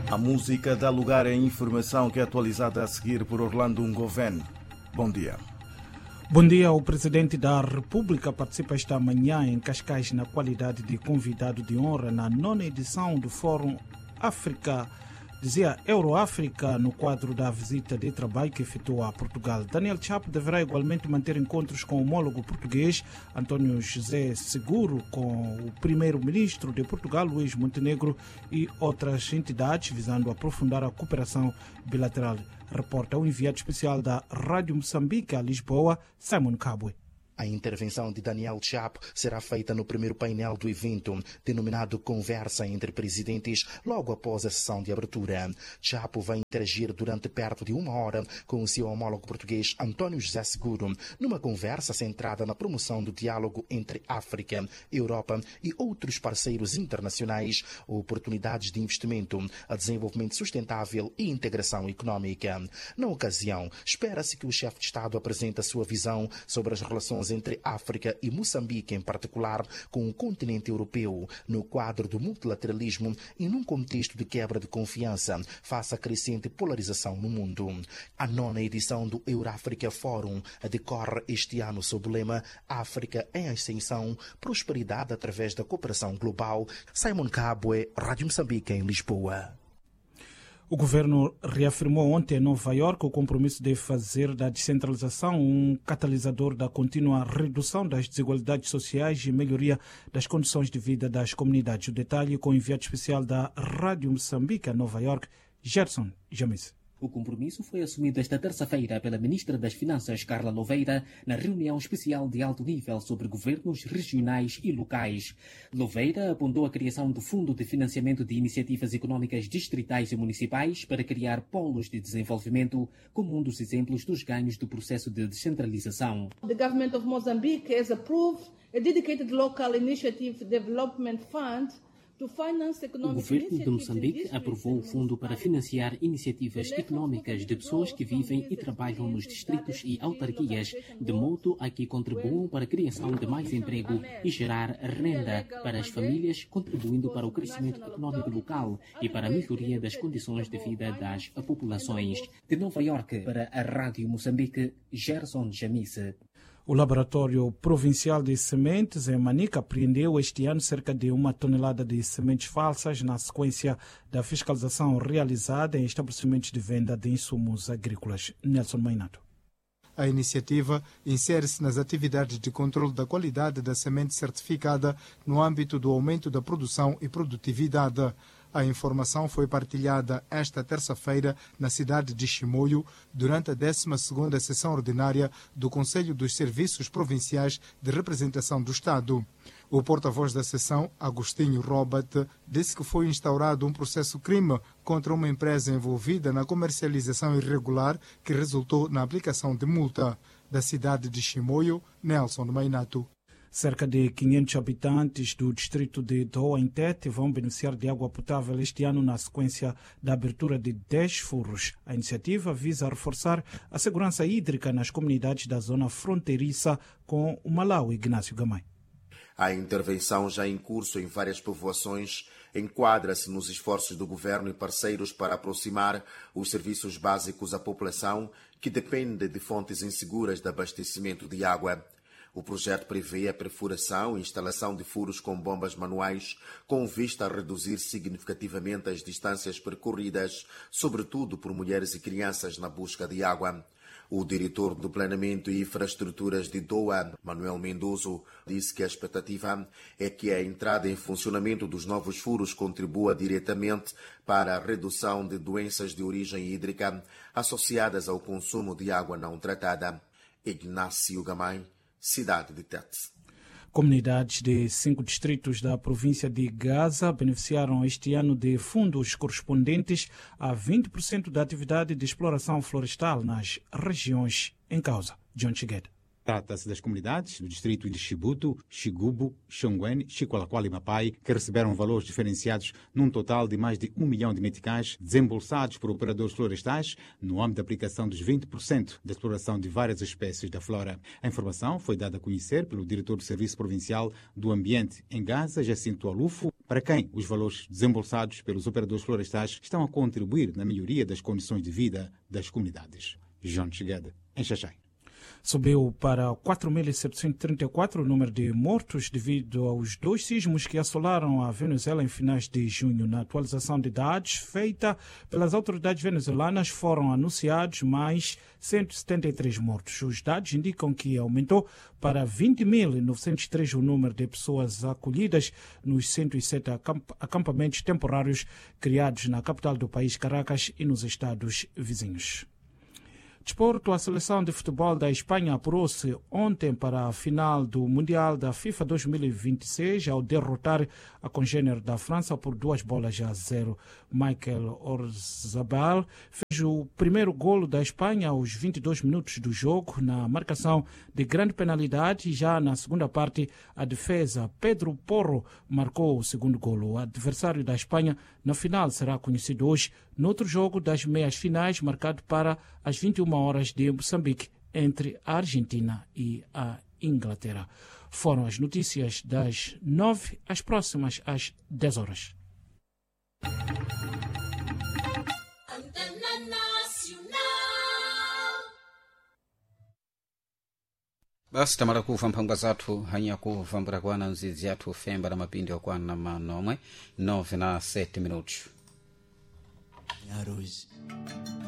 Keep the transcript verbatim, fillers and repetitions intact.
A música dá lugar à informação que é atualizada a seguir por Orlando Ngoven. Bom dia. Bom dia. O presidente da República participa esta manhã em Cascais na qualidade de convidado de honra na nona edição do Fórum África, dizia Euroáfrica, no quadro da visita de trabalho que efetuou a Portugal. Daniel Chapo deverá igualmente manter encontros com o homólogo português António José Seguro, com o primeiro-ministro de Portugal, Luís Montenegro, e outras entidades, visando aprofundar a cooperação bilateral. Reporta o enviado especial da Rádio Moçambique a Lisboa, Simon Kabwe. A intervenção de Daniel Chapo será feita no primeiro painel do evento, denominado Conversa entre Presidentes, logo após a sessão de abertura. Chapo vai interagir durante perto de uma hora com o seu homólogo português António José Seguro, numa conversa centrada na promoção do diálogo entre África, Europa e outros parceiros internacionais, oportunidades de investimento, a desenvolvimento sustentável e integração econômica. Na ocasião, espera-se que o chefe de Estado apresente a sua visão sobre as relações entre África e Moçambique, em particular com o continente europeu, no quadro do multilateralismo e num contexto de quebra de confiança face à crescente polarização no mundo. A nona edição do Euroáfrica Fórum decorre este ano sob o lema África em Ascensão, prosperidade através da cooperação global. Simon Kabwe, Rádio Moçambique, em Lisboa. O governo reafirmou ontem em Nova Iorque o compromisso de fazer da descentralização um catalisador da contínua redução das desigualdades sociais e melhoria das condições de vida das comunidades. O detalhe com o enviado especial da Rádio Moçambique a Nova Iorque, Gerson Jamis. O compromisso foi assumido esta terça-feira pela Ministra das Finanças, Carla Louveira, na reunião especial de alto nível sobre governos regionais e locais. Louveira apontou a criação do Fundo de Financiamento de Iniciativas Econômicas Distritais e Municipais para criar polos de desenvolvimento como um dos exemplos dos ganhos do processo de descentralização. The government of Mozambique has approved a dedicated local initiative development fund. O governo de Moçambique aprovou o fundo para financiar iniciativas econômicas de pessoas que vivem e trabalham nos distritos e autarquias, de modo a que contribuam para a criação de mais emprego e gerar renda para as famílias, contribuindo para o crescimento econômico local e para a melhoria das condições de vida das populações. De Nova Iorque, para a Rádio Moçambique, Gerson Jamise. O Laboratório Provincial de Sementes, em Manica, apreendeu este ano cerca de uma tonelada de sementes falsas na sequência da fiscalização realizada em estabelecimentos de venda de insumos agrícolas. Nelson Mainato. A iniciativa insere-se nas atividades de controle da qualidade da semente certificada no âmbito do aumento da produção e produtividade. A informação foi partilhada esta terça-feira na cidade de Chimoio durante a décima segunda sessão ordinária do Conselho dos Serviços Provinciais de Representação do Estado. O porta-voz da sessão, Agostinho Robert, disse que foi instaurado um processo-crime contra uma empresa envolvida na comercialização irregular que resultou na aplicação de multa. Da cidade de Chimoio, Nelson Mainato. Cerca de quinhentos habitantes do distrito de Doa, em Tete, vão beneficiar de água potável este ano na sequência da abertura de dez furos. A iniciativa visa reforçar a segurança hídrica nas comunidades da zona fronteiriça com o Malawi. Ignácio Gamay. A intervenção já em curso em várias povoações enquadra-se nos esforços do governo e parceiros para aproximar os serviços básicos à população que depende de fontes inseguras de abastecimento de água. O projeto prevê a perfuração e instalação de furos com bombas manuais, com vista a reduzir significativamente as distâncias percorridas, sobretudo por mulheres e crianças na busca de água. O diretor do Planeamento e Infraestruturas de Doa, Manuel Mendozo, disse que a expectativa é que a entrada em funcionamento dos novos furos contribua diretamente para a redução de doenças de origem hídrica associadas ao consumo de água não tratada. Ignácio Gamay, cidade de Tete. Comunidades de cinco distritos da província de Gaza beneficiaram este ano de fundos correspondentes a vinte por cento da atividade de exploração florestal nas regiões em causa. John Chigueda. Trata-se das comunidades do distrito de Chibuto, Xigubo, Xongwen, Xicoalacoala e Mapai, que receberam valores diferenciados num total de mais de um milhão de meticais desembolsados por operadores florestais no âmbito da aplicação dos vinte por cento da exploração de várias espécies da flora. A informação foi dada a conhecer pelo diretor do Serviço Provincial do Ambiente em Gaza, Jacinto Alufo, para quem os valores desembolsados pelos operadores florestais estão a contribuir na melhoria das condições de vida das comunidades. João Chegada, em Xaxai. Subiu para quatro mil setecentos e trinta e quatro o número de mortos devido aos dois sismos que assolaram a Venezuela em finais de junho. Na atualização de dados feita pelas autoridades venezuelanas, foram anunciados mais cento e setenta e três mortos. Os dados indicam que aumentou para vinte mil novecentos e três o número de pessoas acolhidas nos cento e sete acampamentos temporários criados na capital do país, Caracas, e nos estados vizinhos. Desporto, a seleção de futebol da Espanha apurou-se ontem para a final do Mundial da FIFA dois mil e vinte e seis ao derrotar a congênere da França por duas bolas a zero. Michael Orzabal fez o primeiro golo da Espanha aos vinte e dois minutos do jogo na marcação de grande penalidade. Já na segunda parte, a defesa Pedro Porro marcou o segundo golo. O adversário da Espanha na final será conhecido hoje noutro jogo das meias finais, marcado para as vinte e uma horas de Moçambique, entre a Argentina e a Inglaterra. Foram as notícias das nove, as próximas às dez horas. Basi tamara kuva mphangwa zathu hanya kuva mburakwana nzidzi yathu femba na mapindi okwana manomwe nove na sete minutos.